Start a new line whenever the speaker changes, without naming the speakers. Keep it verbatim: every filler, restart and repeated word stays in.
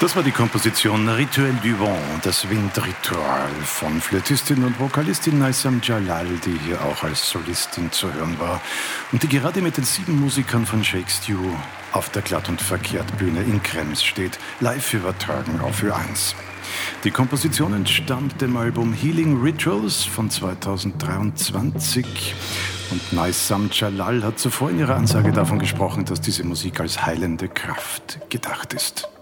Das war die Komposition Rituel du Vent, das Windritual von Flötistin und Vokalistin Naysam Jalal, die hier auch als Solistin zu hören war und die gerade mit den sieben Musikern von Shake Stew auf der Glatt- und Verkehrt-Bühne in Krems steht, live übertragen auf Ö eins. Die Komposition entstammt dem Album Healing Rituals von zweitausenddreiundzwanzig und Naysam Jalal hat zuvor in ihrer Ansage davon gesprochen, dass diese Musik als heilende Kraft gedacht ist.